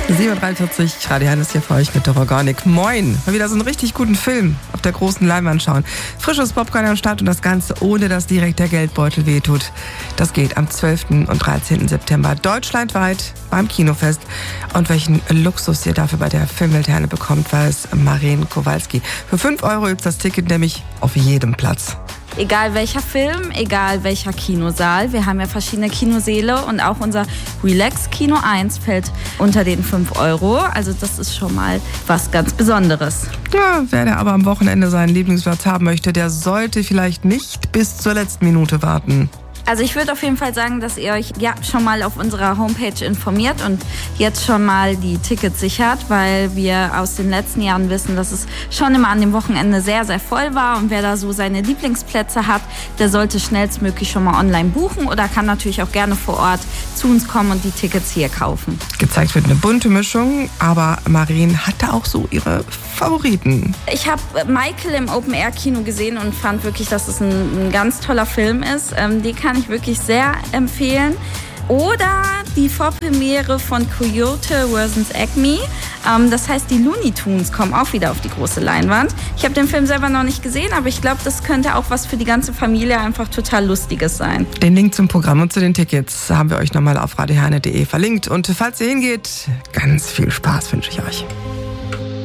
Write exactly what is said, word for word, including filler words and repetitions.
sieben Uhr dreiundvierzig, Radio Herne ist hier für euch mit der Organic. Moin! Mal wieder so einen richtig guten Film auf der großen Leinwand schauen. Frisches Popcorn am Start und das Ganze ohne, dass direkt der Geldbeutel wehtut. Das geht am zwölften und dreizehnten September deutschlandweit beim Kinofest. Und welchen Luxus ihr dafür bei der Filmwelt Herne bekommt, weiß Maren Kowalski. Für fünf Euro gibt's das Ticket nämlich auf jedem Platz. Egal welcher Film, egal welcher Kinosaal. Wir haben ja verschiedene Kinosäle und auch unser Relax Kino eins fällt unter den fünf Euro. Also das ist schon mal was ganz Besonderes. Ja, wer da aber am Wochenende seinen Lieblingsplatz haben möchte, der sollte vielleicht nicht bis zur letzten Minute warten. Also ich würde auf jeden Fall sagen, dass ihr euch ja schon mal auf unserer Homepage informiert und jetzt schon mal die Tickets sichert, weil wir aus den letzten Jahren wissen, dass es schon immer an dem Wochenende sehr, sehr voll war. Und wer da so seine Lieblingsplätze hat, der sollte schnellstmöglich schon mal online buchen oder kann natürlich auch gerne vor Ort zu uns kommen und die Tickets hier kaufen. Gezeigt wird eine bunte Mischung, aber Maren hatte auch so ihre Favoriten. Ich habe Michael im Open-Air-Kino gesehen und fand wirklich, dass es ein, ein ganz toller Film ist. Ähm, die kann ich wirklich sehr empfehlen. Oder die Vorpremiere von Coyote versus. Acme. Ähm, das heißt, die Looney Tunes kommen auch wieder auf die große Leinwand. Ich habe den Film selber noch nicht gesehen, aber ich glaube, das könnte auch was für die ganze Familie einfach total Lustiges sein. Den Link zum Programm und zu den Tickets haben wir euch nochmal auf radio herne punkt de verlinkt. Und falls ihr hingeht, ganz viel Spaß wünsche ich euch.